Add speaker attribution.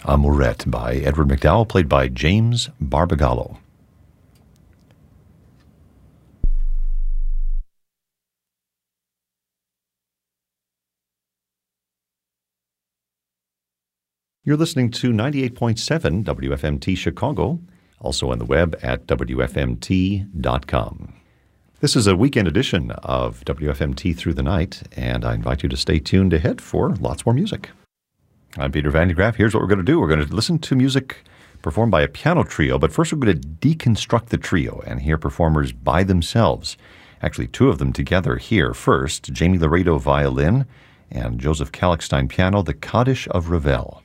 Speaker 1: Amourette by Edward McDowell, played by James Barbagallo. You're listening to 98.7 WFMT Chicago, also on the web at WFMT.com. This is a weekend edition of WFMT Through the Night, and I invite you to stay tuned ahead for lots more music. I'm Peter Van de Graaff. Here's what we're going to do. We're going to listen to music performed by a piano trio, but first we're going to deconstruct the trio and hear performers by themselves. Actually, two of them together here. First, Jamie Laredo violin and Joseph Kalkstein piano, the Kaddish of Ravel.